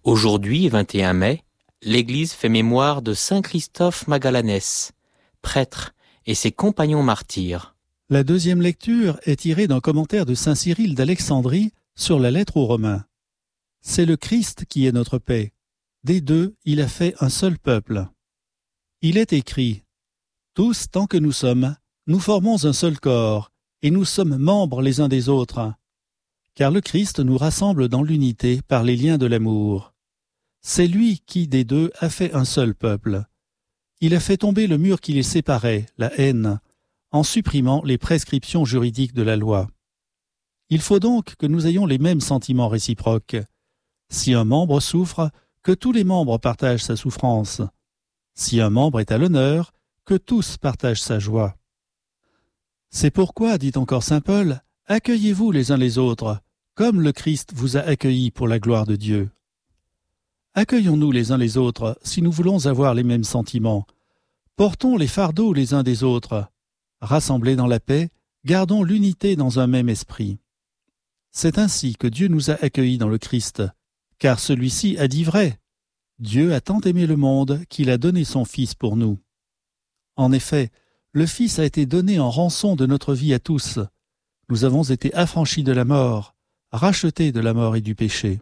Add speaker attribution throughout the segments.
Speaker 1: Aujourd'hui, 21 mai, l'Église fait mémoire de Saint Christophe Magalanès, prêtre, et ses compagnons martyrs.
Speaker 2: La deuxième lecture est tirée d'un commentaire de saint Cyril d'Alexandrie sur la lettre aux Romains. C'est le Christ qui est notre paix. Des deux, il a fait un seul peuple. Il est écrit « Tous, tant que nous sommes, nous formons un seul corps, et nous sommes membres les uns des autres. Car le Christ nous rassemble dans l'unité par les liens de l'amour. C'est lui qui, des deux, a fait un seul peuple. Il a fait tomber le mur qui les séparait, la haine, en supprimant les prescriptions juridiques de la loi. Il faut donc que nous ayons les mêmes sentiments réciproques. Si un membre souffre, que tous les membres partagent sa souffrance. Si un membre est à l'honneur, que tous partagent sa joie. C'est pourquoi, dit encore saint Paul, accueillez-vous les uns les autres, comme le Christ vous a accueillis pour la gloire de Dieu. Accueillons-nous les uns les autres si nous voulons avoir les mêmes sentiments. Portons les fardeaux les uns des autres. Rassemblés dans la paix, gardons l'unité dans un même esprit. C'est ainsi que Dieu nous a accueillis dans le Christ, car celui-ci a dit vrai. Dieu a tant aimé le monde qu'il a donné son Fils pour nous. En effet, le Fils a été donné en rançon de notre vie à tous. Nous avons été affranchis de la mort, rachetés de la mort et du péché.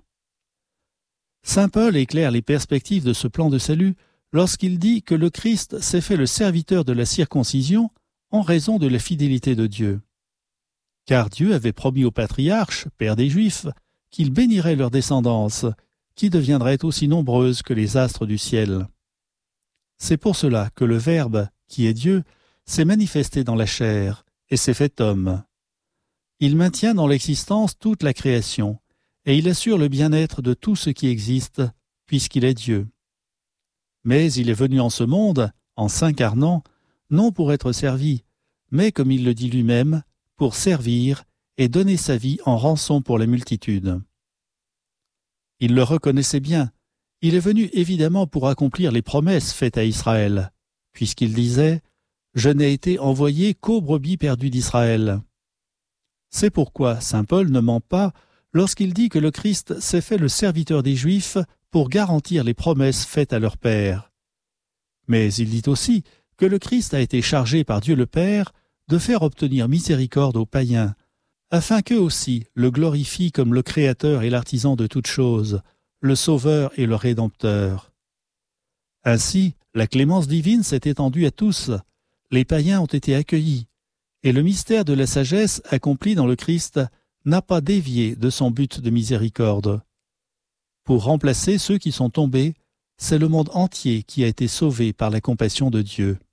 Speaker 2: Saint Paul éclaire les perspectives de ce plan de salut lorsqu'il dit que le Christ s'est fait le serviteur de la circoncision en raison de la fidélité de Dieu. Car Dieu avait promis aux patriarches, pères des Juifs, qu'il bénirait leur descendance, qui deviendrait aussi nombreuse que les astres du ciel. C'est pour cela que le Verbe, qui est Dieu, s'est manifesté dans la chair et s'est fait homme. Il maintient dans l'existence toute la création, et il assure le bien-être de tout ce qui existe, puisqu'il est Dieu. Mais il est venu en ce monde, en s'incarnant, non pour être servi, mais, comme il le dit lui-même, pour servir et donner sa vie en rançon pour la multitude. Il le reconnaissait bien, il est venu évidemment pour accomplir les promesses faites à Israël, puisqu'il disait « Je n'ai été envoyé qu'aux brebis perdues d'Israël ». C'est pourquoi saint Paul ne ment pas lorsqu'il dit que le Christ s'est fait le serviteur des Juifs pour garantir les promesses faites à leur Père. Mais il dit aussi que le Christ a été chargé par Dieu le Père de faire obtenir miséricorde aux païens, afin qu'eux aussi le glorifient comme le Créateur et l'artisan de toutes choses, le Sauveur et le Rédempteur. Ainsi, la clémence divine s'est étendue à tous, les païens ont été accueillis, et le mystère de la sagesse accompli dans le Christ n'a pas dévié de son but de miséricorde. Pour remplacer ceux qui sont tombés, c'est le monde entier qui a été sauvé par la compassion de Dieu.